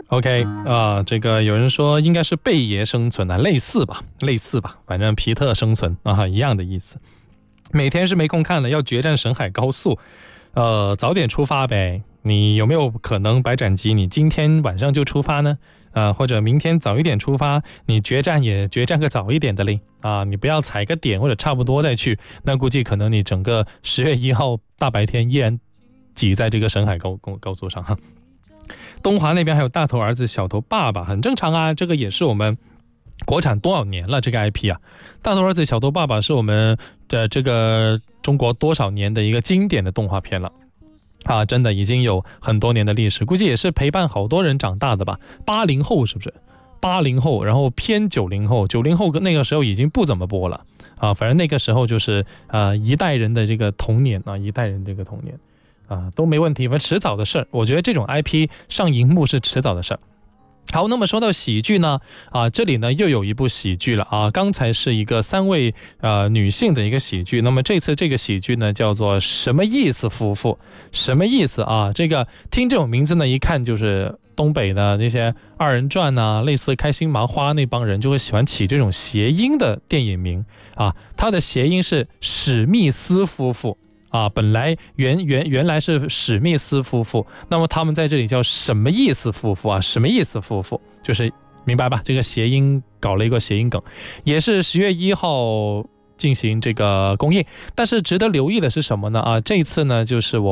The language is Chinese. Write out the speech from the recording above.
OK 这个有人说应该是贝爷生存啊，类似吧，反正皮特生存啊，一样的意思。每天是没空看了，要决战沈海高速，早点出发呗。你有没有可能白斩鸡？你今天晚上就出发呢？或者明天早一点出发，你决战个早一点的嘞啊！你不要踩个点或者差不多再去，那估计可能你整个10月1号大白天依然挤在这个沈海高速上哈。东华那边还有大头儿子小头爸爸，很正常啊，这个也是我们国产多少年了这个 IP 啊。大头儿子小头爸爸是我们的这个中国多少年的一个经典的动画片了啊，真的已经有很多年的历史，估计也是陪伴好多人长大的吧。80后是不是？80后，然后偏90后，90后那个时候已经不怎么播了啊，反正那个时候就是一代人的这个童年啊，一代人这个童年都没问题，反正迟早的事儿。我觉得这种 IP 上荧幕是迟早的事儿。好，那么说到喜剧呢，这里呢又有一部喜剧了啊。刚才是一个3位女性的一个喜剧，那么这次这个喜剧呢叫做什么意思夫妇？什么意思啊？这个听这种名字呢，一看就是东北的那些2人转啊，类似开心麻花那帮人就会喜欢起这种谐音的电影名啊。它的谐音是史密斯夫妇。本来原来是史密斯夫妇，那么他们在这里叫什么意思夫妇啊？什么意思夫妇就是明白吧？这个谐音搞了一个谐音梗，也是10月1号进行这个公映。但是值得留意的是什么呢？这一次呢，就是我